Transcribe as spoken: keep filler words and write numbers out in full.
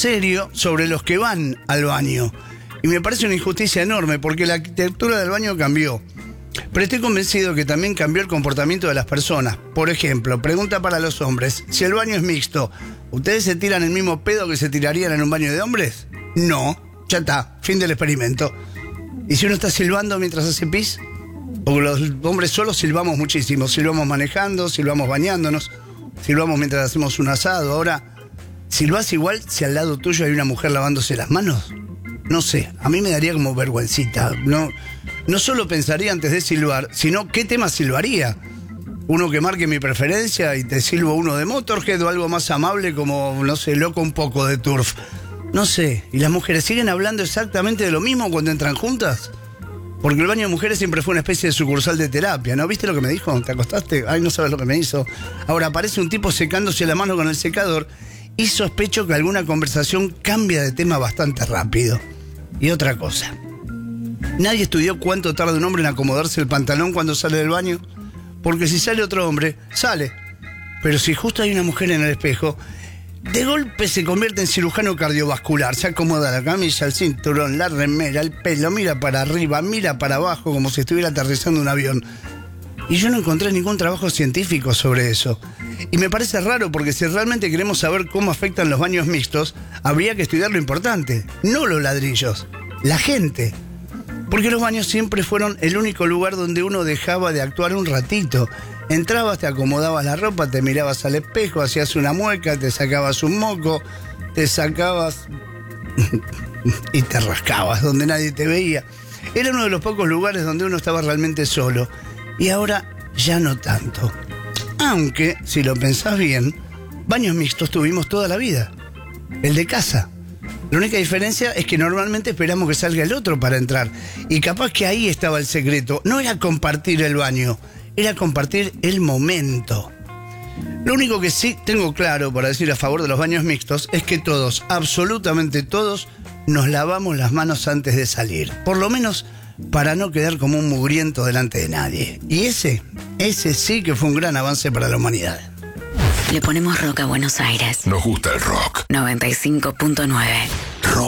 serio sobre los que van al baño. Y me parece una injusticia enorme porque la arquitectura del baño cambió. Pero estoy convencido que también cambió el comportamiento de las personas. Por ejemplo, pregunta para los hombres. Si el baño es mixto, ¿ustedes se tiran el mismo pedo que se tirarían en un baño de hombres? No. Ya está. Fin del experimento. ¿Y si uno está silbando mientras hace pis? Porque los hombres solos silbamos muchísimo. Silbamos manejando, silbamos bañándonos, silbamos mientras hacemos un asado. Ahora, ¿silbás igual si al lado tuyo hay una mujer lavándose las manos? No sé, a mí me daría como vergüencita. No, no solo pensaría antes de silbar, sino qué tema silbaría. Uno que marque mi preferencia y te silbo uno de Motorhead o algo más amable como, no sé, loco un poco de Turf. No sé, ¿y las mujeres siguen hablando exactamente de lo mismo cuando entran juntas? Porque el baño de mujeres siempre fue una especie de sucursal de terapia, ¿no? ¿Viste lo que me dijo? ¿Te acostaste? Ay, no sabes lo que me hizo. Ahora aparece un tipo secándose la mano con el secador y sospecho que alguna conversación cambia de tema bastante rápido. Y otra cosa. Nadie estudió cuánto tarda un hombre en acomodarse el pantalón cuando sale del baño. Porque si sale otro hombre, sale. Pero si justo hay una mujer en el espejo, de golpe se convierte en cirujano cardiovascular. Se acomoda la camisa, el cinturón, la remera, el pelo, mira para arriba, mira para abajo como si estuviera aterrizando un avión. Y yo no encontré ningún trabajo científico sobre eso. Y me parece raro porque si realmente queremos saber cómo afectan los baños mixtos, habría que estudiar lo importante, no los ladrillos, la gente. Porque los baños siempre fueron el único lugar donde uno dejaba de actuar un ratito. Entrabas, te acomodabas la ropa, te mirabas al espejo, hacías una mueca, te sacabas un moco, te sacabas y te rascabas donde nadie te veía. Era uno de los pocos lugares donde uno estaba realmente solo. Y ahora ya no tanto. Aunque, si lo pensás bien, baños mixtos tuvimos toda la vida. El de casa. La única diferencia es que normalmente esperamos que salga el otro para entrar. Y capaz que ahí estaba el secreto. No era compartir el baño, era compartir el momento. Lo único que sí tengo claro para decir a favor de los baños mixtos es que todos, absolutamente todos, nos lavamos las manos antes de salir. Por lo menos para no quedar como un mugriento delante de nadie. Y ese, ese sí que fue un gran avance para la humanidad. Le ponemos rock a Buenos Aires. Nos gusta el rock. noventa y cinco punto nueve.